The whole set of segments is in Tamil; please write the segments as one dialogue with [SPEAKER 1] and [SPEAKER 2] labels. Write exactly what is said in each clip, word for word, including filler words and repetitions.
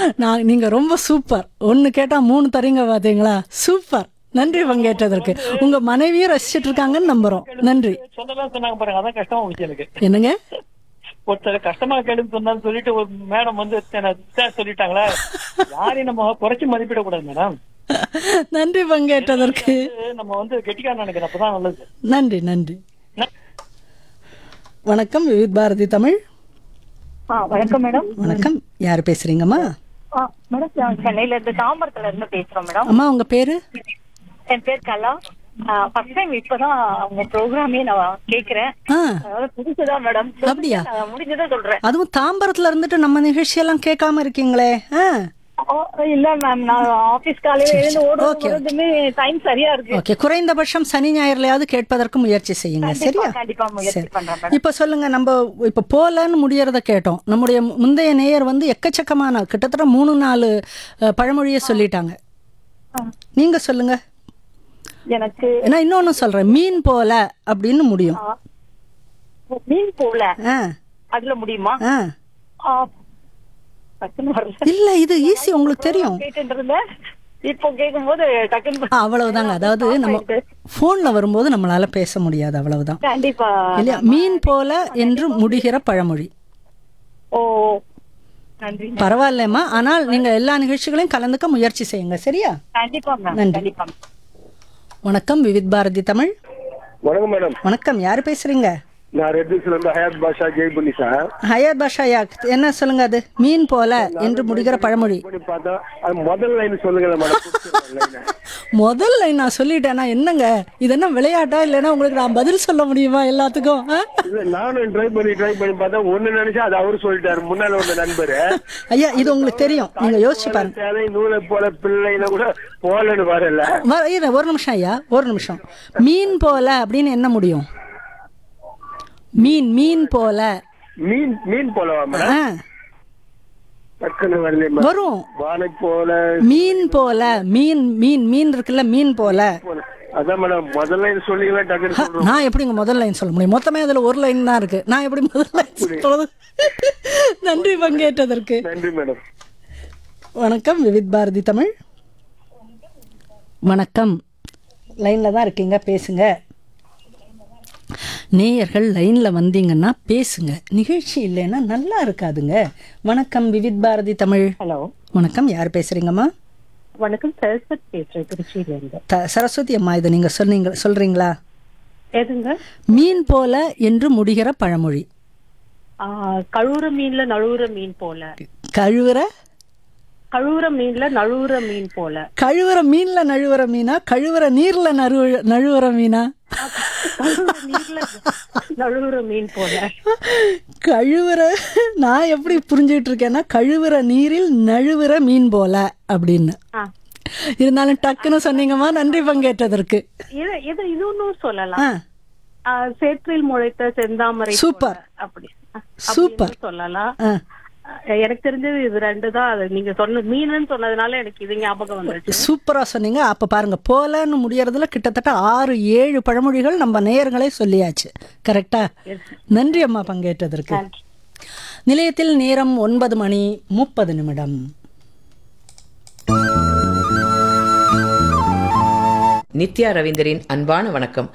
[SPEAKER 1] நான் நீங்க ரொம்ப சூப்பர். ஒன்னு கேட்டா மூணு தரீங்க பாத்தீங்களா? சூப்பர். நன்றி பங்கேற்றதற்கு. உங்க மனைவியும் ரசிச்சிட்டு இருக்காங்கன்னு நம்புறோம். நன்றி.
[SPEAKER 2] சொல்லலாம் சொன்னாங்க பாருங்க, அதான் கஷ்டமா போச்சு எனக்கு.
[SPEAKER 1] என்னங்க?
[SPEAKER 2] ஒருத்தர் கஷ்டமா கேளுன்னு சொன்னான்னு சொல்லிட்டு ஒரு மேடம் வந்து என்ன திட்ட சொல்லிட்டாங்களே, யாரையும் நம்ம குறைச்சு மதிப்பிட கூடாது மேடம்.
[SPEAKER 1] நன்றி பங்கேற்றதற்கு.
[SPEAKER 2] நம்ம வந்து கெட்டிக்காரன் நினைக்கிறேன், அப்பதான் நல்லது.
[SPEAKER 1] நன்றி நன்றி. வணக்கம் விவித் பாரதி தமிழ்.
[SPEAKER 3] ஆ, வணக்கம் மேடம்.
[SPEAKER 1] வணக்கம். யாரு பேசுறீங்கம்மா?
[SPEAKER 3] ஆ, மேடம் நான் சென்னையில இருந்து தாம்பரத்துல இருந்து பேசுறோம் மேடம்.
[SPEAKER 1] அம்மா உங்க பேரு?
[SPEAKER 3] என் பேர் கலா. ஃபர்ஸ்ட் டைம் இப்பதான் உங்க ப்ரோக்ராமே நான் கேக்குறேன்.
[SPEAKER 1] ஆ,
[SPEAKER 3] அதாவது புதுசுதான் மேடம்.
[SPEAKER 1] அப்படியா?
[SPEAKER 3] நான் முடிஞ்சதை சொல்றேன்.
[SPEAKER 1] அதுவும் தாம்பரத்துல இருந்துட்டு நம்ம நிகழ்ச்சியெல்லாம் கேட்காம இருக்கீங்களே. ஆ,
[SPEAKER 3] ஓ, இல்ல மேம், நான் ஆபீஸ் காலையில எழுந்து
[SPEAKER 1] Okay,
[SPEAKER 3] ஓடுறதுமே டைம் சரியா இருக்கு.
[SPEAKER 1] ஓகே. குறைந்தபட்சம் சனி ஞாயிறுலயாவது கேட்பதற்கு முயற்சி செய்யுங்க.
[SPEAKER 3] கண்டிப்பா,
[SPEAKER 1] சரியா?
[SPEAKER 3] கண்டிப்பா முயற்சி
[SPEAKER 1] சரி.
[SPEAKER 3] பண்றேன் மேடம்.
[SPEAKER 1] இப்ப சொல்லுங்க, நம்ம இப்ப போலன்னு முடியறத கேட்டோம். நம்முடைய முந்தைய நேயர் வந்து எக்கச்சக்கமான கிட்டத்தட்ட மூணு நாலு அஹ், பழமொழியை சொல்லிட்டாங்க.
[SPEAKER 3] ஆ,
[SPEAKER 1] நீங்க சொல்லுங்க.
[SPEAKER 3] எனக்கு
[SPEAKER 1] நான் இன்னொன்னு சொல்றேன். மீன் போல அப்படின்னு முடியும்.
[SPEAKER 3] ஆ, மீன் போல
[SPEAKER 1] ஆ,
[SPEAKER 3] அதுல முடியுமா?
[SPEAKER 1] ஆ.
[SPEAKER 3] ஆ, டக்குன்னு வரல.
[SPEAKER 1] இல்ல, இது ஈஸி, உங்களுக்கு தெரியும்.
[SPEAKER 3] கேட்டுட்டு இருந்தேன். இப்போ கேட்கும்போது டக்குன்னு
[SPEAKER 1] ஆ, அவ்வளவுதாங்க. அதாவது நம்ம போன்ல வரும்போது நம்மளால பேச முடியாது, அவ்வளவுதான்.
[SPEAKER 3] கண்டிப்பா.
[SPEAKER 1] இல்லையா? மீன் போல என்று முடிகிற பழமொழி.
[SPEAKER 3] ஓ, நன்றி.
[SPEAKER 1] பரவாயில்லம்மா. ஆனால் நீங்க எல்லா நிகழ்ச்சிகளையும் கலந்துக்க முயற்சி செய்யுங்க. சரியா?
[SPEAKER 3] கண்டிப்பா மேம்,
[SPEAKER 1] நன்றி.
[SPEAKER 3] கண்டிப்பா.
[SPEAKER 1] வணக்கம் விவித் பாரதி தமிழ்.
[SPEAKER 4] வணக்கம் மேடம்.
[SPEAKER 1] வணக்கம். யாரு பேசுறீங்க?
[SPEAKER 4] நான் ரெட்டிஸ்ல இருந்து ஹயாத் பாஷா ஜெய்புனி சார்.
[SPEAKER 1] ஹயாத் பாஷா யா, என்ன சொல்லுங்க? அது மீன் போல என்று முடிகிற பழமொழி.
[SPEAKER 4] பண்ணி பார்த்தா அது முதல் லைன் சொல்லுங்களேன் மேடம்.
[SPEAKER 1] முதல்ல நான் சொல்லிட்டேனா என்னங்க? இது என்ன விளையாட்டா? இல்லைன்னா உங்களுக்கு நான் பதில் சொல்ல முடியுமா எல்லாத்துக்கும்? ஆ?
[SPEAKER 4] இல்ல, நானும் ட்ரை பண்ணி ட்ரை பண்ணி பார்த்தா ஒண்ணு நினைச்சா அது அவரு சொல்லிட்டாரு, முன்னால ஒரு நண்பரு.
[SPEAKER 1] ஐயா, இது உங்களுக்கு தெரியும், நீங்க யோசிச்சு பாருங்க.
[SPEAKER 4] சேலை நூலை போல பிள்ளைன்னு கூட போலன்னு வரல.
[SPEAKER 1] வர- இரு, ஒரு நிமிஷம் ஐயா, ஒரு நிமிஷம். மீன் போல அப்படின்னு என்ன முடியும்? மீன் மீன் போல.
[SPEAKER 4] மீன் மீன் போலவா மேடம்?
[SPEAKER 1] ஆ,
[SPEAKER 4] டக்குன்னு வரல மேடம்.
[SPEAKER 1] வரும்.
[SPEAKER 4] வானை போல
[SPEAKER 1] மீன் போல. மீன் மீன் மீன் இருக்குல்ல, மீன் போல.
[SPEAKER 4] போல. அதான் மேடம் முதல் லைன் சொல்லிங்களா டக்குன்னு
[SPEAKER 1] ஹ,
[SPEAKER 4] சொல்றோம்.
[SPEAKER 1] நான் எப்படிங்க முதல் லைன் சொல்ல முடியும்? மொத்தமே அதுல ஒரு லைன் தான் இருக்கு. நான் எப்படி முதல் லைன் சொல்றது? நன்றி பங்கேற்றதற்கு.
[SPEAKER 4] நன்றி மேடம்.
[SPEAKER 1] வணக்கம் விவித் பாரதி தமிழ். வணக்கம். லைன்ல தான் இருக்கீங்க, பேசுங்க. நேயர்கள் லைன்ல வந்தீங்கன்னா பேசுங்க. நிகழ்ச்சி இல்லைன்னா நல்லா இருக்காதுங்க. வணக்கம் விவித் பாரதி தமிழ்.
[SPEAKER 3] ஹலோ,
[SPEAKER 1] வணக்கம். யார் பேசுறீங்கம்மா?
[SPEAKER 3] வணக்கம். சரஸ்வதி பேசுறேன், திருச்சியில இருந்து.
[SPEAKER 1] த- சரஸ்வதி அம்மா, இதை நீங்க சொன்னீங்க, சொல்றீங்களா?
[SPEAKER 3] எதுங்க?
[SPEAKER 1] மீன் போல என்று முடிகிற பழமொழி.
[SPEAKER 3] ஆ, கழுவுற மீன்ல நழுவுற மீன் போல.
[SPEAKER 1] கழுவுற
[SPEAKER 3] கழுவுற மீன்ல நழுவுற மீன் போல.
[SPEAKER 1] கழுவுற மீன்ல நழுவுற மீனா? கழுவுற நீர்ல நழுவு நழுவுற மீனா?
[SPEAKER 3] கழுவுற நீர்ல நழுவுற மீன் போல.
[SPEAKER 1] கழுவுற, நான் எப்படி புரிஞ்சுட்டு இருக்கேன்னா கழுவுற நீரில் நழுவுற மீன் போல அப்படின்னு.
[SPEAKER 3] ஆ,
[SPEAKER 1] இருந்தாலும் டக்குன்னு சொன்னீங்கம்மா. நன்றி பங்கேற்றதற்கு.
[SPEAKER 3] இது இது இன்னொன்னும் சொல்லலாம்.
[SPEAKER 1] ஆ,
[SPEAKER 3] ஆ, சேற்றில் முளைத்த செந்தாமரை
[SPEAKER 1] சூப்பர்.
[SPEAKER 3] போல. அப்படி ஆ,
[SPEAKER 1] சூப்பர்.
[SPEAKER 3] அப்படின்னு சொல்லலாம்.
[SPEAKER 1] ஆ,
[SPEAKER 3] எனக்கு தெரிஞ்சது இது ரெண்டு தான். அது நீங்க சொன்ன மீனுன்னு சொன்னதுனால எனக்கு இது ஞாபகம் வந்துருச்சு.
[SPEAKER 1] சூப்பரா சொன்னீங்க. அப்ப பாருங்க, போலன்னு முடியறதுல கிட்டத்தட்ட ஆறு ஏழு பழமொழிகள் நம்ம நேயர்களே சொல்லியாச்சு. கரெக்டா? நன்றி அம்மா பங்கேற்றதற்கு.
[SPEAKER 3] நன்றி.
[SPEAKER 1] நிலையத்தில் நேரம் ஒன்பது மணி முப்பது நிமிடம்.
[SPEAKER 5] நித்யா ரவீந்தரின் அன்பான வணக்கம்.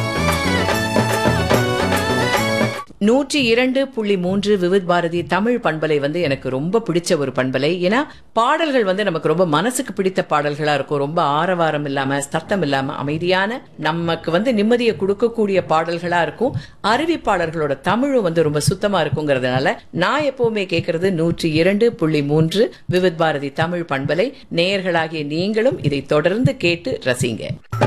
[SPEAKER 5] நூற்றி இரண்டு புள்ளி மூன்று விவித் பாரதி தமிழ் பண்பலை வந்து எனக்கு ரொம்ப பிடிச்ச ஒரு பண்பலை. ஏன்னா பாடல்கள் வந்து நமக்கு ரொம்ப மனசுக்கு பிடித்த பாடல்களா இருக்கும். ரொம்ப ஆரவாரம் இல்லாம, சத்தம் இல்லாம, அமைதியான, நமக்கு வந்து நிம்மதியை கொடுக்கக்கூடிய பாடல்களா இருக்கும். அறிவிப்பாளர்களோட தமிழும் வந்து ரொம்ப சுத்தமா இருக்குங்கிறதுனால நான் எப்பவுமே கேட்கறது நூற்றி இரண்டு புள்ளி மூன்று விவித் பாரதி தமிழ் பண்பலை. நேயர்களாகிய நீங்களும் இதை தொடர்ந்து கேட்டு ரசிங்க.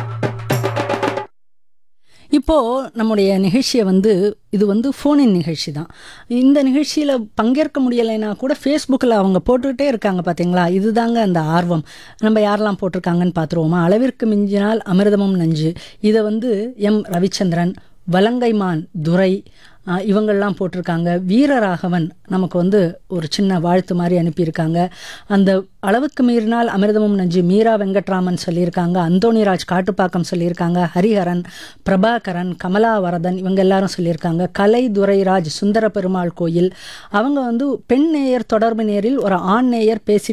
[SPEAKER 1] இப்போ நம்முடைய நிகழ்ச்சியை வந்து, இது வந்து ஃபோனின் நிகழ்ச்சி தான். இந்த நிகழ்ச்சியில் பங்கேற்க முடியலைன்னா கூட ஃபேஸ்புக்கில் அவங்க போட்டுக்கிட்டே இருக்காங்க பார்த்தீங்களா? இதுதாங்க அந்த ஆர்வம். நம்ம யாரெல்லாம் போட்டிருக்காங்கன்னு பார்த்துருவோமா? அளவிற்கு மிஞ்சினால் அமிர்தமும் நஞ்சு, இதை வந்து எம் ரவிச்சந்திரன், வலங்கைமான் துரை, இவங்கள்லாம் போட்டிருக்காங்க. வீரராகவன் நமக்கு வந்து ஒரு சின்ன வாழ்த்து மாதிரி அனுப்பியிருக்காங்க. அந்த அளவுக்கு மீறினால் அமிர்தமும் நஞ்சு மீரா வெங்கட்ராமன் சொல்லியிருக்காங்க. அந்தோணிராஜ் காட்டுப்பாக்கம் சொல்லியிருக்காங்க. ஹரிஹரன், பிரபாகரன், கமலா வரதன், இவங்க எல்லாரும் சொல்லியிருக்காங்க. கலை துரைராஜ் சுந்தர பெருமாள் கோயில், அவங்க வந்து பெண் நேயர் தொடர்பு நேரில் ஒரு ஆண் நேயர் பேசி